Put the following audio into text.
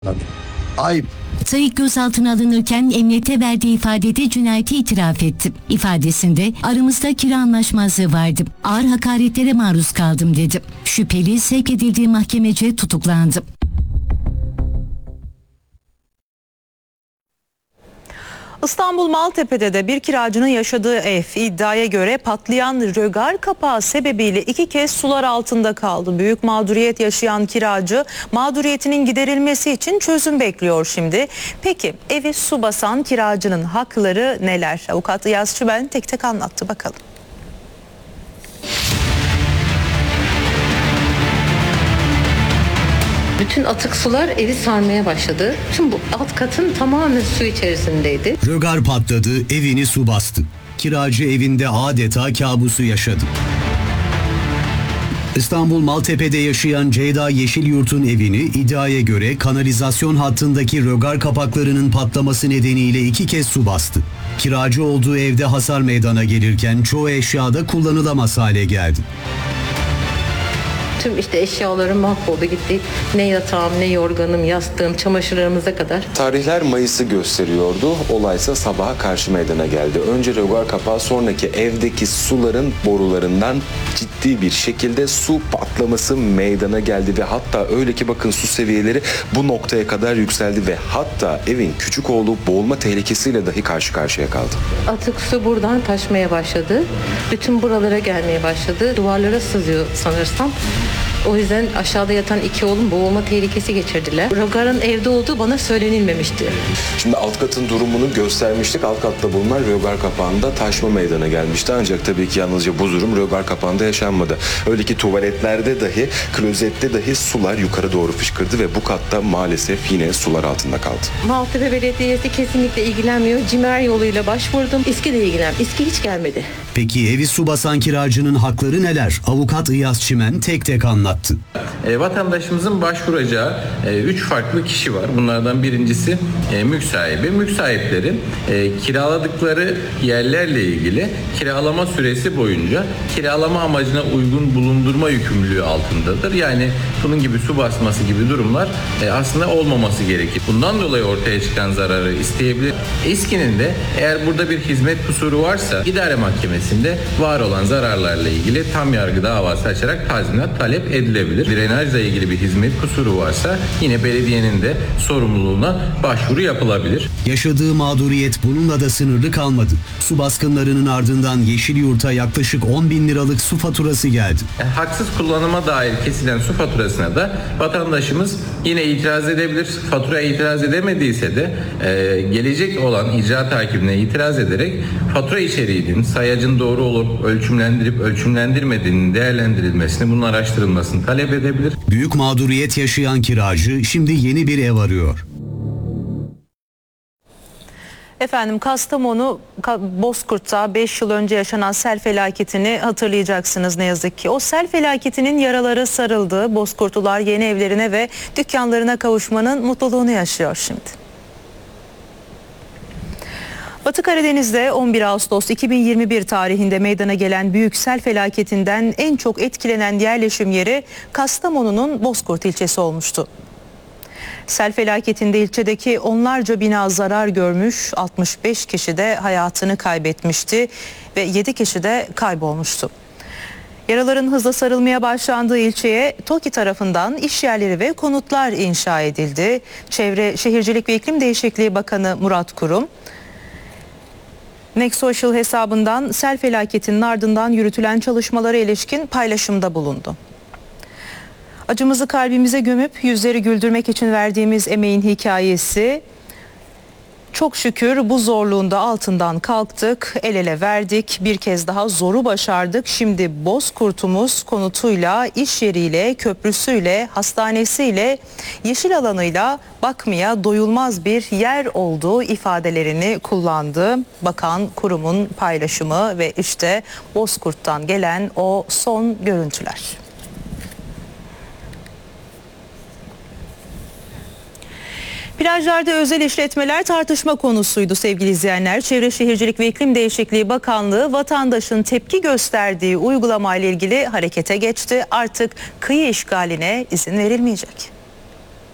Ayıp. Sayık gözaltına alınırken emniyete verdiği ifadede cinayeti itiraf etti. İfadesinde aramızda kira anlaşmazlığı vardı. Ağır hakaretlere maruz kaldım dedi. Şüpheli sevk edildiği mahkemece tutuklandı. İstanbul Maltepe'de de bir kiracının yaşadığı ev iddiaya göre patlayan rögar kapağı sebebiyle 2 kez sular altında kaldı. Büyük mağduriyet yaşayan kiracı mağduriyetinin giderilmesi için çözüm bekliyor şimdi. Peki evi su basan kiracının hakları neler? Avukat İyaz Çimen tek tek anlattı, bakalım. Bütün atık sular evi sarmaya başladı. Tüm bu alt katın tamamen su içerisindeydi. Rögar patladı, evini su bastı. Kiracı evinde adeta kabusu yaşadı. İstanbul Maltepe'de yaşayan Ceyda Yeşilyurt'un evini iddiaya göre kanalizasyon hattındaki rögar kapaklarının patlaması nedeniyle 2 kez su bastı. Kiracı olduğu evde hasar meydana gelirken çoğu eşyada kullanılamaz hale geldi. Tüm eşyalarım mahvoldu gitti. Ne yatağım, ne yorganım, yastığım, çamaşırlarımıza kadar. Tarihler Mayıs'ı gösteriyordu. Olaysa sabaha karşı meydana geldi. Önce rögar kapağı, sonraki evdeki suların borularından ciddi bir şekilde su patlaması meydana geldi ve hatta öyle ki bakın su seviyeleri bu noktaya kadar yükseldi ve hatta evin küçük oğlu boğulma tehlikesiyle dahi karşı karşıya kaldı. Atık su buradan taşmaya başladı. Bütün buralara gelmeye başladı. Duvarlara sızıyor sanırsam. O yüzden aşağıda yatan 2 oğlum boğulma tehlikesi geçirdiler. Rögarın evde olduğu bana söylenilmemişti. Şimdi alt katın durumunu göstermiştik. Alt katta bulunan rögar kapağında taşma meydana gelmişti. Ancak tabii ki yalnızca bu durum rögar kapağında yaşanmadı. Öyle ki tuvaletlerde dahi, klozette dahi sular yukarı doğru fışkırdı ve bu katta maalesef yine sular altında kaldı. Maltepe Belediyesi kesinlikle ilgilenmiyor. CİMER yoluyla başvurdum. İSKİ de ilgilenmiyor. İSKİ hiç gelmedi. Peki evi su basan kiracının hakları neler? Avukat İyaz Çimen tek tek anlattı. Vatandaşımızın başvuracağı 3 farklı kişi var. Bunlardan birincisi mülk sahibi. Mülk sahipleri kiraladıkları yerlerle ilgili kiralama süresi boyunca kiralama amacına uygun bulundurma yükümlülüğü altındadır. Yani bunun gibi su basması gibi durumlar aslında olmaması gerekir. Bundan dolayı ortaya çıkan zararı isteyebilir. İSKİ'nin de eğer burada bir hizmet kusuru varsa idare mahkemesinde var olan zararlarla ilgili tam yargı davası açarak tazminat talep edilebilir. Drenajla ilgili bir hizmet kusuru varsa yine belediyenin de sorumluluğuna başvuru yapılabilir. Yaşadığı mağduriyet bununla da sınırlı kalmadı. Su baskınlarının ardından Yeşilyurt'a yaklaşık 10.000 liralık su faturası geldi. Haksız kullanıma dair kesilen su faturasına da vatandaşımız yine itiraz edebilir. Faturaya itiraz edemediyse de gelecek olan icra takibine itiraz ederek fatura içeriğinin, sayacın doğru olup ölçümlendirip ölçümlendirmediğinin değerlendirilmesini, bunun araştırılmasını talep edebilir. Büyük mağduriyet yaşayan kiracı şimdi yeni bir ev arıyor. Efendim, Kastamonu Bozkurt'ta 5 yıl önce yaşanan sel felaketini hatırlayacaksınız ne yazık ki. O sel felaketinin yaraları sarıldı. Bozkurtlular yeni evlerine ve dükkanlarına kavuşmanın mutluluğunu yaşıyor şimdi. Batı Karadeniz'de 11 Ağustos 2021 tarihinde meydana gelen büyük sel felaketinden en çok etkilenen yerleşim yeri Kastamonu'nun Bozkurt ilçesi olmuştu. Sel felaketinde ilçedeki onlarca bina zarar görmüş, 65 kişi de hayatını kaybetmişti ve 7 kişi de kaybolmuştu. Yaraların hızla sarılmaya başlandığı ilçeye TOKİ tarafından iş yerleri ve konutlar inşa edildi. Çevre, Şehircilik ve İklim Değişikliği Bakanı Murat Kurum, Next Social hesabından sel felaketinin ardından yürütülen çalışmalara ilişkin paylaşımda bulundu. Acımızı kalbimize gömüp yüzleri güldürmek için verdiğimiz emeğin hikayesi. Çok şükür bu zorluğun da altından kalktık, el ele verdik, bir kez daha zoru başardık. Şimdi Bozkurt'umuz konutuyla, iş yeriyle, köprüsüyle, hastanesiyle, yeşil alanıyla bakmaya doyulmaz bir yer olduğu ifadelerini kullandı. Bakan Kurum'un paylaşımı ve işte Bozkurt'tan gelen o son görüntüler. Plajlarda özel işletmeler tartışma konusuydu sevgili izleyenler. Çevre Şehircilik ve İklim Değişikliği Bakanlığı vatandaşın tepki gösterdiği uygulamayla ilgili harekete geçti. Artık kıyı işgaline izin verilmeyecek.